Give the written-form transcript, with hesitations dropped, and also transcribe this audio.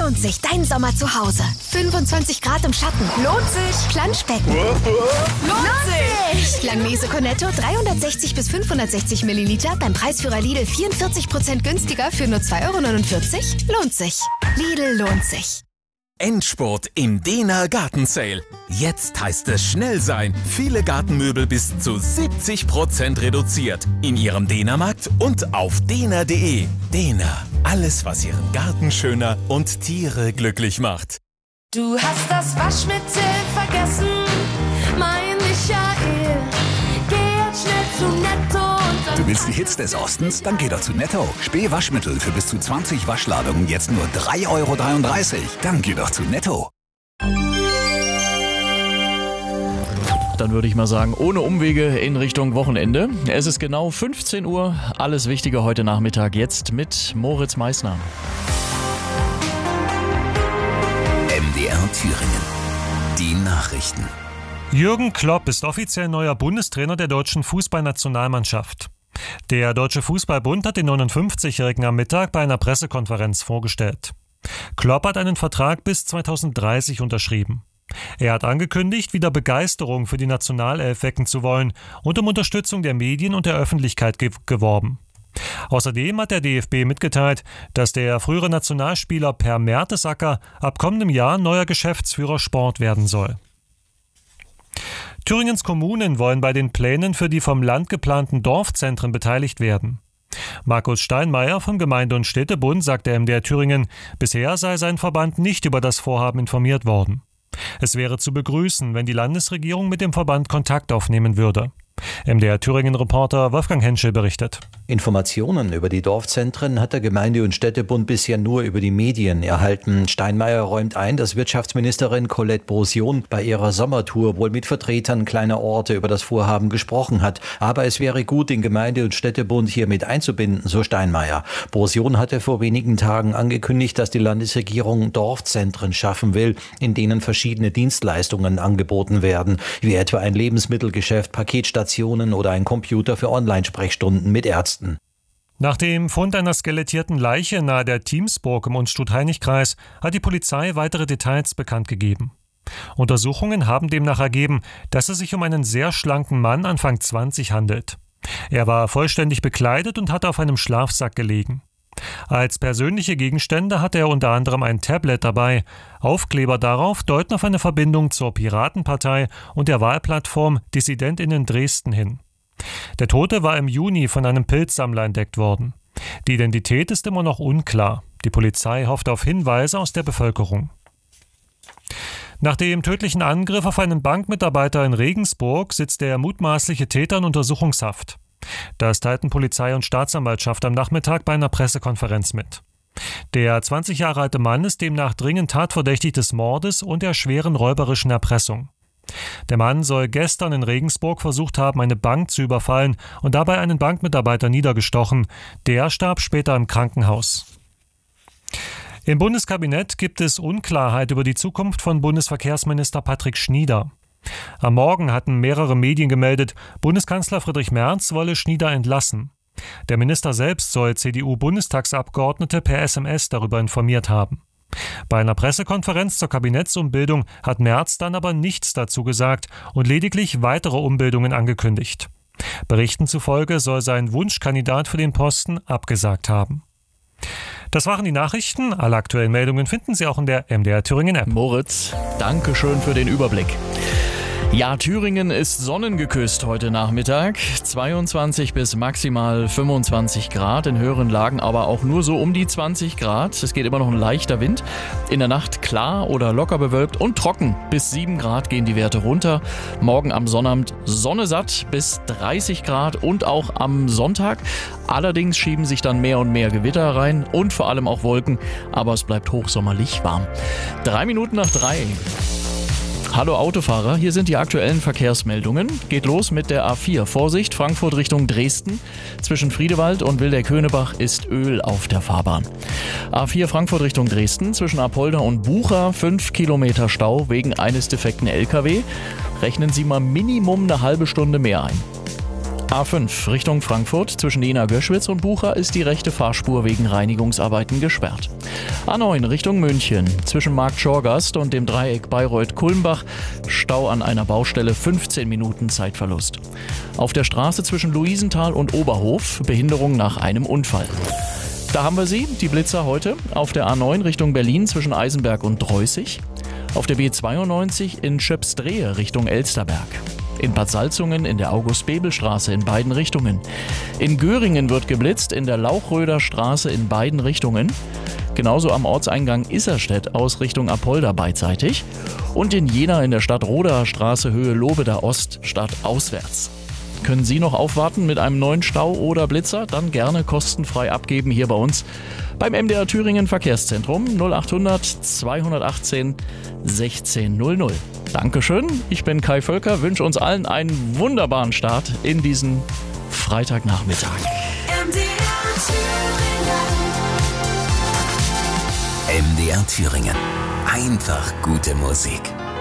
lohnt sich dein Sommer zu Hause. 25 Grad im Schatten. Lohnt sich. Planschbecken. Lohnt sich. Langnese Cornetto 360 bis 560 Milliliter beim Preisführer Lidl 44% günstiger für nur 2,49 €. Lohnt sich. Lidl lohnt sich. Endspurt im Dehner Gartensale. Jetzt heißt es schnell sein. Viele Gartenmöbel bis zu 70% reduziert. In Ihrem Dehnermarkt und auf dehner.de. Dehner. Alles, was Ihren Garten schöner und Tiere glücklich macht. Du hast das Waschmittel vergessen, mein Michael. Geh jetzt schnell zu Netto. Du willst die Hits des Ostens? Dann geh doch zu Netto. Spee Waschmittel für bis zu 20 Waschladungen jetzt nur 3,33 €. Dann geh doch zu Netto. Dann würde ich mal sagen, ohne Umwege in Richtung Wochenende. Es ist genau 15 Uhr. Alles Wichtige heute Nachmittag jetzt mit Moritz Meissner. MDR Thüringen. Die Nachrichten. Jürgen Klopp ist offiziell neuer Bundestrainer der deutschen Fußballnationalmannschaft. Der Deutsche Fußballbund hat den 59-Jährigen am Mittag bei einer Pressekonferenz vorgestellt. Klopp hat einen Vertrag bis 2030 unterschrieben. Er hat angekündigt, wieder Begeisterung für die Nationalelf wecken zu wollen und um Unterstützung der Medien und der Öffentlichkeit geworben. Außerdem hat der DFB mitgeteilt, dass der frühere Nationalspieler Per Mertesacker ab kommendem Jahr neuer Geschäftsführer Sport werden soll. Thüringens Kommunen wollen bei den Plänen für die vom Land geplanten Dorfzentren beteiligt werden. Markus Steinmeier vom Gemeinde- und Städtebund sagt der MDR Thüringen, bisher sei sein Verband nicht über das Vorhaben informiert worden. Es wäre zu begrüßen, wenn die Landesregierung mit dem Verband Kontakt aufnehmen würde. MDR Thüringen-Reporter Wolfgang Henschel berichtet. Informationen über die Dorfzentren hat der Gemeinde- und Städtebund bisher nur über die Medien erhalten. Steinmeier räumt ein, dass Wirtschaftsministerin Colette Brosion bei ihrer Sommertour wohl mit Vertretern kleiner Orte über das Vorhaben gesprochen hat. Aber es wäre gut, den Gemeinde- und Städtebund hier mit einzubinden, so Steinmeier. Brosion hatte vor wenigen Tagen angekündigt, dass die Landesregierung Dorfzentren schaffen will, in denen verschiedene Dienstleistungen angeboten werden, wie etwa ein Lebensmittelgeschäft, Paketstationen oder ein Computer für Online-Sprechstunden mit Ärzten. Nach dem Fund einer skelettierten Leiche nahe der Thiemsburg im Unstrut-Heinig-Kreis hat die Polizei weitere Details bekannt gegeben. Untersuchungen haben demnach ergeben, dass es sich um einen sehr schlanken Mann Anfang 20 handelt. Er war vollständig bekleidet und hatte auf einem Schlafsack gelegen. Als persönliche Gegenstände hatte er unter anderem ein Tablet dabei. Aufkleber darauf deuten auf eine Verbindung zur Piratenpartei und der Wahlplattform DissidentInnen Dresden hin. Der Tote war im Juni von einem Pilzsammler entdeckt worden. Die Identität ist immer noch unklar. Die Polizei hofft auf Hinweise aus der Bevölkerung. Nach dem tödlichen Angriff auf einen Bankmitarbeiter in Regensburg sitzt der mutmaßliche Täter in Untersuchungshaft. Das teilten Polizei und Staatsanwaltschaft am Nachmittag bei einer Pressekonferenz mit. Der 20 Jahre alte Mann ist demnach dringend tatverdächtig des Mordes und der schweren räuberischen Erpressung. Der Mann soll gestern in Regensburg versucht haben, eine Bank zu überfallen und dabei einen Bankmitarbeiter niedergestochen. Der starb später im Krankenhaus. Im Bundeskabinett gibt es Unklarheit über die Zukunft von Bundesverkehrsminister Patrick Schnieder. Am Morgen hatten mehrere Medien gemeldet, Bundeskanzler Friedrich Merz wolle Schnieder entlassen. Der Minister selbst soll CDU-Bundestagsabgeordnete per SMS darüber informiert haben. Bei einer Pressekonferenz zur Kabinettsumbildung hat Merz dann aber nichts dazu gesagt und lediglich weitere Umbildungen angekündigt. Berichten zufolge soll sein Wunschkandidat für den Posten abgesagt haben. Das waren die Nachrichten. Alle aktuellen Meldungen finden Sie auch in der MDR Thüringen App. Moritz, danke schön für den Überblick. Ja, Thüringen ist sonnengeküsst heute Nachmittag. 22 bis maximal 25 Grad, in höheren Lagen aber auch nur so um die 20 Grad. Es geht immer noch ein leichter Wind. In der Nacht klar oder locker bewölkt und trocken. Bis 7 Grad gehen die Werte runter. Morgen am Sonnabend Sonne satt bis 30 Grad und auch am Sonntag. Allerdings schieben sich dann mehr und mehr Gewitter rein und vor allem auch Wolken. Aber es bleibt hochsommerlich warm. 3 Minuten nach 3. Hallo Autofahrer, hier sind die aktuellen Verkehrsmeldungen. Geht los mit der A4. Vorsicht, Frankfurt Richtung Dresden. Zwischen Friedewald und Wildeck-Höhnebach ist Öl auf der Fahrbahn. A4 Frankfurt Richtung Dresden. Zwischen Apolda und Bucha 5 Kilometer Stau wegen eines defekten LKW. Rechnen Sie mal Minimum eine halbe Stunde mehr ein. A5 Richtung Frankfurt zwischen Jena-Göschwitz und Bucha ist die rechte Fahrspur wegen Reinigungsarbeiten gesperrt. A9 Richtung München zwischen Marktschorgast und dem Dreieck Bayreuth-Kulmbach Stau an einer Baustelle, 15 Minuten Zeitverlust. Auf der Straße zwischen Luisenthal und Oberhof Behinderung nach einem Unfall. Da haben wir sie, die Blitzer heute. Auf der A9 Richtung Berlin zwischen Eisenberg und Dreußig. Auf der B92 in Schöpsdrehe Richtung Elsterberg. In Bad Salzungen in der August-Bebel-Straße in beiden Richtungen. In Göringen wird geblitzt, in der Lauchröder Straße in beiden Richtungen. Genauso am Ortseingang Isserstedt aus Richtung Apolda beidseitig. Und in Jena in der Stadtroder Straße Höhe Lobeda Ost stadtauswärts. Können Sie noch aufwarten mit einem neuen Stau oder Blitzer? Dann gerne kostenfrei abgeben hier bei uns beim MDR Thüringen Verkehrszentrum 0800 218 1600. Dankeschön, ich bin Kai Völker, wünsche uns allen einen wunderbaren Start in diesen Freitagnachmittag. MDR Thüringen. Einfach gute Musik.